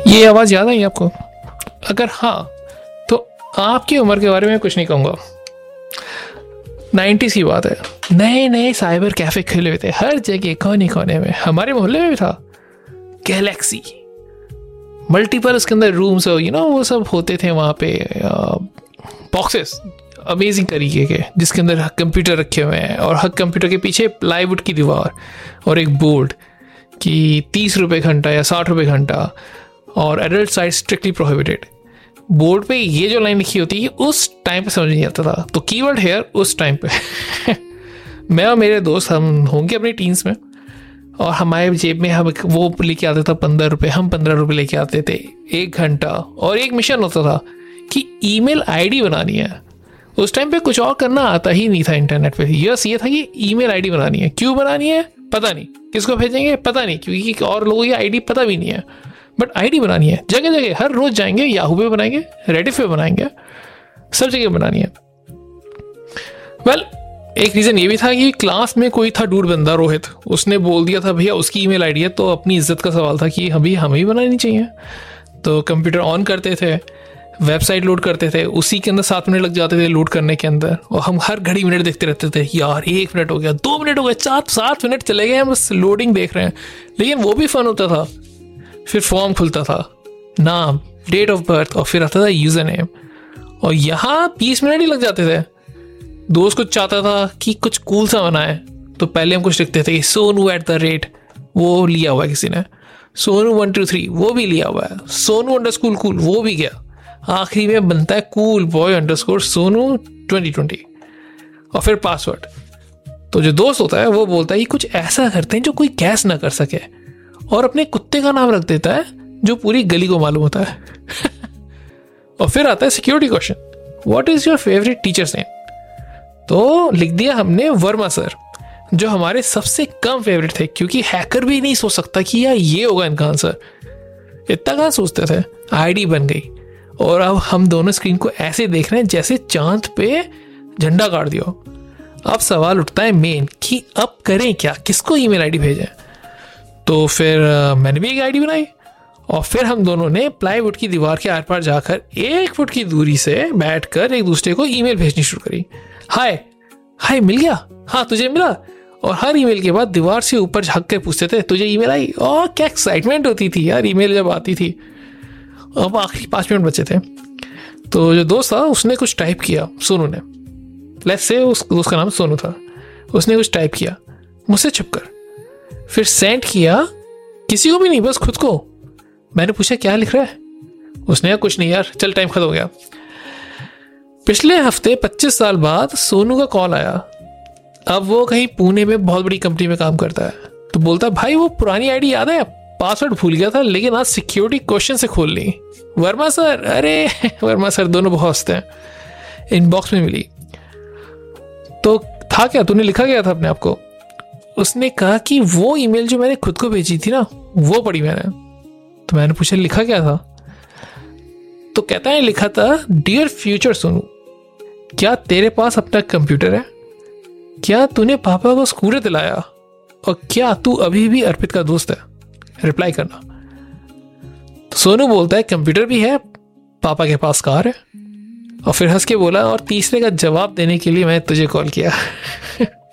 ये आवाज़ याद आई आपको? अगर हाँ तो आपकी उम्र के बारे में कुछ नहीं कहूँगा। 90s की बात है, नए नए साइबर कैफे खुले हुए थे हर जगह, कोने कोने में। हमारे मोहल्ले में भी था गैलेक्सी, मल्टीपल उसके अंदर रूम्स, वो सब होते थे वहाँ पे, बॉक्सेस अमेजिंग तरीके के, जिसके अंदर कंप्यूटर रखे हुए हैं और हर कंप्यूटर के पीछे प्लाईवुड की दीवार और एक बोर्ड कि 30 रुपये घंटा या 60 रुपये घंटा, और adult site strictly prohibited. Board पे ये जो लाइन लिखी होती है उस टाइम पे समझ नहीं आता था, तो कीवर्ड हेयर उस टाइम पे मैं और मेरे दोस्त, हम होंगे अपनी टीन्स में, और हमारे जेब में हम वो लेके आते था 15 रुपये, हम 15 रुपये लेके आते थे 1 घंटा। और एक मिशन होता था कि ईमेल आईडी बनानी है। उस टाइम पे कुछ और करना आता ही नहीं था इंटरनेट पे, यस ये था कि ईमेल आईडी बनानी है। क्यों बनानी है पता नहीं, किसको भेजेंगे पता नहीं, क्योंकि और लोगों की आईडी पता भी नहीं है, बट आईडी बनानी है। जगह जगह हर रोज जाएंगे, याहू पे बनाएंगे, रेडिफ पे बनाएंगे, सब जगह बनानी है। वेल एक रीज़न ये भी था कि क्लास में कोई था डूड बंदा रोहित, उसने बोल दिया था भैया उसकी ईमेल आईडी है, तो अपनी इज्जत का सवाल था कि अभी हमें ही बनानी चाहिए। तो कंप्यूटर ऑन करते थे, वेबसाइट लोड करते थे, उसी के अंदर 7 मिनट लग जाते थे लोड करने के अंदर, और हम हर घड़ी मिनट देखते रहते थे, यार 1 मिनट हो गया, 2 मिनट हो गए, 7 मिनट चले गए, हम बस लोडिंग देख रहे हैं। लेकिन वो भी फन होता था। फिर फॉर्म खुलता था, नाम, डेट ऑफ बर्थ, और फिर आता था यूजर नेम, और यहाँ 20 मिनट ही लग जाते थे। दोस्त कुछ चाहता था कि कुछ कूल सा बनाए, तो पहले हम कुछ लिखते थे कि सोनू @ वो लिया हुआ है किसी ने, सोनू 123 वो भी लिया हुआ है, सोनू _ कूल वो भी गया, आखिरी में बनता है कूल बॉय _ सोनू 2020, और फिर पासवर्ड। तो जो दोस्त होता है वो बोलता है कि कुछ ऐसा करते हैं जो कोई गैस ना कर सके, और अपने कुत्ते का नाम रख देता है जो पूरी गली को मालूम होता है और फिर आता है security question, what is your favourite teachers name? तो लिख दिया हमने वर्मा सर, जो हमारे सबसे कम फेवरेट थे, क्योंकि हैकर भी नहीं सोच सकता कि यार ये होगा इनका आंसर। इतना कहाँ सोचते थे, आईडी बन गई, और अब हम दोनों स्क्रीन को ऐसे देख रहे हैं जैसे चांद पे झंडा गाड़ दिया। अब सवाल उठता है मेन कि अब करें क्या, किसको ईमेल आईडी भेजें? तो फिर मैंने भी एक आईडी बनाई, और फिर हम दोनों ने प्लाईवुड की दीवार के आर पार जाकर 1 फुट की दूरी से बैठकर एक दूसरे को ईमेल भेजनी शुरू करी। हाय हाय मिल गया, हाँ तुझे मिला, और हर ईमेल के बाद दीवार से ऊपर झांक कर पूछते थे तुझे ईमेल आई। और क्या एक्साइटमेंट होती थी यार ईमेल जब आती थी। अब आखिरी 5 मिनट बचे थे, तो जो दोस्त था उसने कुछ टाइप किया, सोनू ने, लेट्स से उस दोस्त का नाम सोनू था, उसने कुछ टाइप किया मुझसे छुपकर, फिर सेंड किया, किसी को भी नहीं, बस खुद को। मैंने पूछा क्या लिख रहा है? उसने कहा कुछ नहीं यार, चल टाइम खत्म हो गया। पिछले हफ्ते 25 साल बाद सोनू का कॉल आया। अब वो कहीं पुणे में बहुत बड़ी कंपनी में काम करता है। तो बोलता भाई वो पुरानी आईडी याद है, पासवर्ड भूल गया था, लेकिन आज सिक्योरिटी क्वेश्चन से खोल ली। वर्मा सर, अरे वर्मा सर दोनों बहुत हंसते हैं। इनबॉक्स में मिली तो था क्या, तूने लिखा गया था अपने आप को? उसने कहा कि वो ईमेल जो मैंने खुद को भेजी थी ना, वो पढ़ी मैंने। तो मैंने पूछा लिखा क्या था? तो कहता है लिखा था डियर फ्यूचर सोनू, क्या तेरे पास अपना कंप्यूटर है? क्या तूने पापा को स्कूटर दिलाया? और क्या तू अभी भी अर्पित का दोस्त है? रिप्लाई करना। तो सोनू बोलता है कंप्यूटर भी है, पापा के पास कार है। और फिर हंस के बोला और तीसरे का जवाब देने के लिए मैं तुझे कॉल किया